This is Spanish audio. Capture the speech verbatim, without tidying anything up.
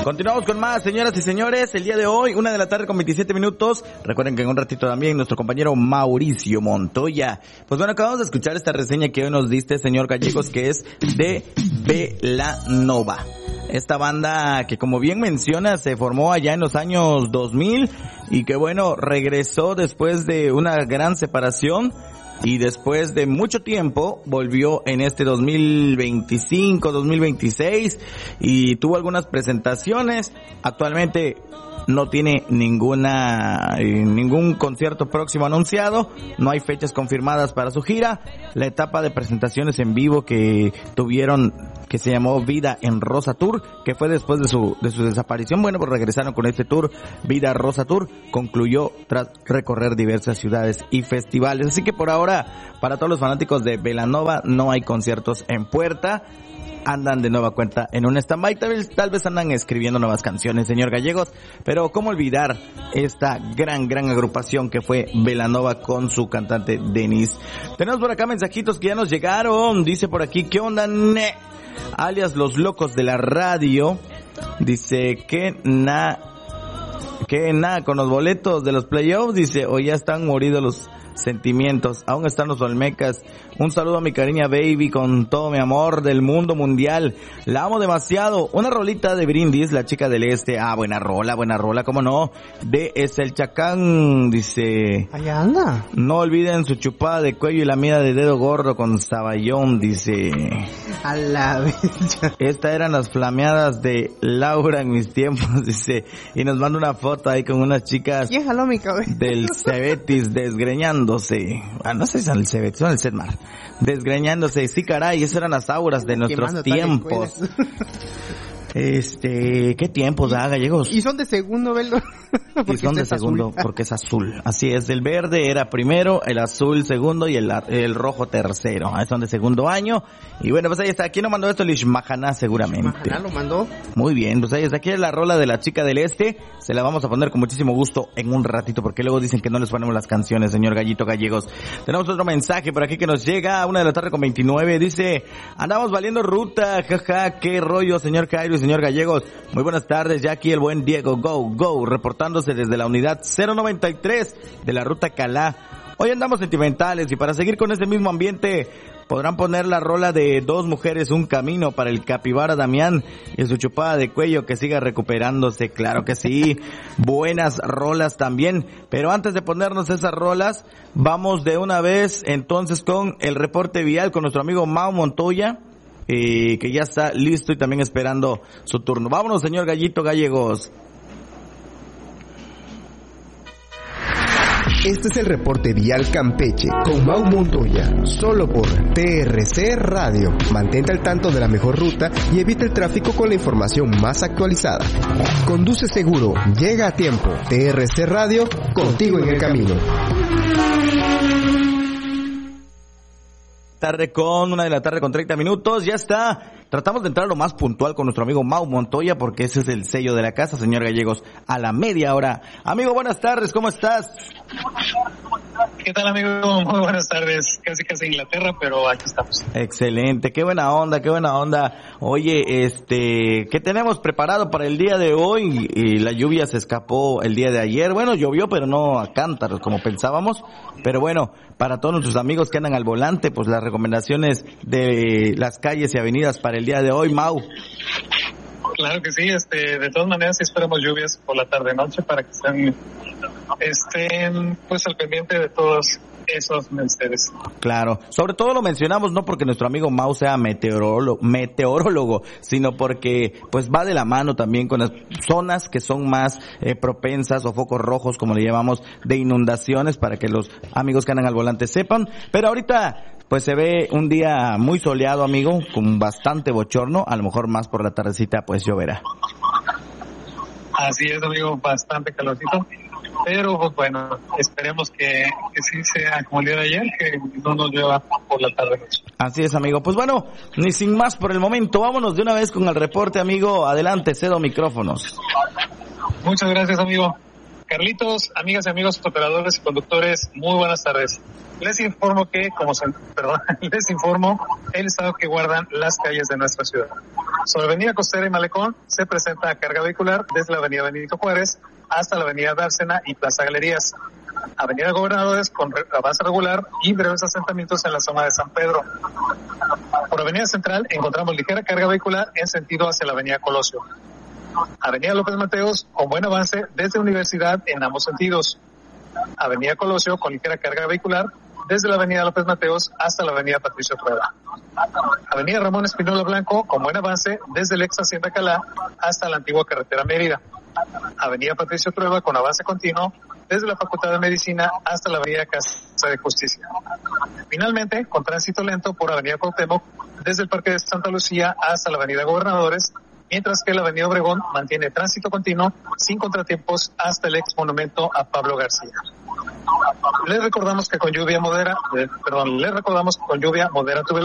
Continuamos con más, señoras y señores. El día de hoy, una de la tarde con veintisiete minutos. Recuerden que en un ratito también nuestro compañero Mauricio Montoya. Pues bueno, acabamos de escuchar esta reseña que hoy nos diste, señor Gallegos, que es de Belanova. Esta banda que, como bien menciona, se formó allá en los años dos mil y que bueno, regresó después de una gran separación. Y después de mucho tiempo volvió en este dos mil veinticinco, dos mil veintiséis y tuvo algunas presentaciones. Actualmente no tiene ninguna eh, ningún concierto próximo anunciado, no hay fechas confirmadas para su gira. La etapa de presentaciones en vivo que tuvieron, que se llamó Vida en Rosa Tour, que fue después de su de su desaparición, bueno, pues regresaron con este tour, Vida Rosa Tour, concluyó tras recorrer diversas ciudades y festivales. Así que por ahora, para todos los fanáticos de Belanova, no hay conciertos en puerta. Andan de nueva cuenta en un stand-by, tal vez, tal vez andan escribiendo nuevas canciones, señor Gallegos, pero cómo olvidar esta gran, gran agrupación que fue Belanova con su cantante Denise. Tenemos por acá mensajitos que ya nos llegaron, dice por aquí, ¿qué onda, ne? Alias los locos de la radio, dice, ¿qué na? ¿Qué na? Con los boletos de los playoffs, dice, o ya están moridos los sentimientos, aún están los Olmecas. Un saludo a mi cariña baby con todo mi amor del mundo mundial, la amo demasiado. Una rolita de Brindis, la chica del este. Ah, buena rola, buena rola, cómo no, de Es el Chacán, dice, allá anda. No olviden su chupada de cuello y la mía de dedo gordo con saballón, dice, a la bella. Estas eran las flameadas de Laura en mis tiempos, dice, y nos manda una foto ahí con unas chicas ¿Quién jaló mi cabeza? del Cebetis desgreñando. Ah, no sé si son el Cebetis, son el Sedmar. Desgreñándose, sí, caray, esas eran las auras de nuestros tiempos. Este, ¿qué tiempos, ah, Gallegos? Y son de segundo, ¿verdad? Y son de segundo, azul. Porque es azul. Así es, el verde era primero, el azul segundo y el, el rojo tercero. Ah, son de segundo año. Y bueno, pues ahí está. ¿Quién nos mandó esto? Lishmahaná, seguramente. Lishmahaná lo mandó. Muy bien, pues ahí está. Aquí es la rola de la chica del este. Se la vamos a poner con muchísimo gusto en un ratito, porque luego dicen que no les ponemos las canciones, señor Gallito Gallegos. Tenemos otro mensaje por aquí que nos llega a una de la tarde con veintinueve. Dice, andamos valiendo ruta, jaja, qué rollo, señor Jairo y señor Gallegos. Muy buenas tardes, ya aquí el buen Diego Go Go, reportándose desde la unidad cero noventa y tres de la ruta Calá. Hoy andamos sentimentales y para seguir con ese mismo ambiente podrán poner la rola de Dos Mujeres, Un Camino para el Capibara Damián y su chupada de cuello que siga recuperándose. Claro que sí, buenas rolas también, pero antes de ponernos esas rolas, vamos de una vez entonces con el reporte vial con nuestro amigo Mau Montoya, eh, que ya está listo y también esperando su turno. Vámonos, señor Gallito Gallegos. Este es el reporte vial Campeche con Mau Montoya, solo por T R C Radio. Mantente al tanto de la mejor ruta y evita el tráfico con la información más actualizada. Conduce seguro, llega a tiempo. T R C Radio, contigo en el camino. Tarde con una de la tarde con treinta minutos, ya está. Tratamos de entrar lo más puntual con nuestro amigo Mau Montoya porque ese es el sello de la casa, señor Gallegos, a la media hora. Amigo, buenas tardes, ¿cómo estás? ¿Qué tal, amigo? Muy buenas tardes. Casi casi Inglaterra, pero aquí estamos. Excelente, qué buena onda, qué buena onda. Oye, este, ¿qué tenemos preparado para el día de hoy? Y la lluvia se escapó el día de ayer. Bueno, llovió, pero no a cántaros como pensábamos. Pero bueno, para todos nuestros amigos que andan al volante, pues las recomendaciones de las calles y avenidas para el día de hoy, Mau. Claro que sí, este, de todas maneras sí esperamos lluvias por la tarde-noche para que estén, estén pues al pendiente de todos esos menesteres. Claro, sobre todo lo mencionamos no porque nuestro amigo Mau sea meteorólogo, meteorólogo, sino porque pues va de la mano también con las zonas que son más eh, propensas o focos rojos, como le llamamos, de inundaciones, para que los amigos que andan al volante sepan. Pero ahorita pues se ve un día muy soleado, amigo, con bastante bochorno, a lo mejor más por la tardecita pues lloverá. Así es, amigo, bastante calorcito, pero pues bueno, esperemos que, que sí sea como el día de ayer, que no nos llueva por la tarde noche. Así es, amigo. Pues bueno, ni sin más por el momento, vámonos de una vez con el reporte, amigo. Adelante, cedo micrófonos. Muchas gracias, amigo. Carlitos, amigas y amigos operadores y conductores, muy buenas tardes. Les informo que, como se, perdón, les informo el estado que guardan las calles de nuestra ciudad. Sobre Avenida Costera y Malecón se presenta carga vehicular desde la Avenida Benito Juárez hasta la Avenida Dársena y Plaza Galerías. Avenida Gobernadores con avance regular y breves asentamientos en la zona de San Pedro. Por Avenida Central encontramos ligera carga vehicular en sentido hacia la Avenida Colosio. Avenida López Mateos con buen avance desde Universidad en ambos sentidos. Avenida Colosio con ligera carga vehicular desde la Avenida López Mateos hasta la Avenida Patricio Trueba. Avenida Ramón Espinola Blanco con buen avance desde el ex Hacienda Calá hasta la antigua carretera Mérida. Avenida Patricio Trueba con avance continuo desde la Facultad de Medicina hasta la Avenida Casa de Justicia. Finalmente, con tránsito lento por Avenida Cuauhtémoc desde el Parque de Santa Lucía hasta la Avenida Gobernadores, mientras que la Avenida Obregón mantiene tránsito continuo sin contratiempos hasta el ex monumento a Pablo García. Les recordamos que con lluvia modera, eh, perdón, les recordamos que con lluvia modera tu velocidad.